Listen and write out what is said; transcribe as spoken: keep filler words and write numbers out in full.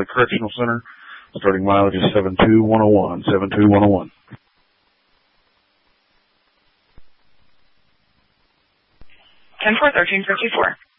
Valley Correctional Center. Starting mileage is seven two one oh one, seven two one oh one. ten four, thirteen fifty-four.